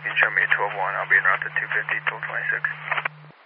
can show me a 12-1. I'll be en route to 250, 1226.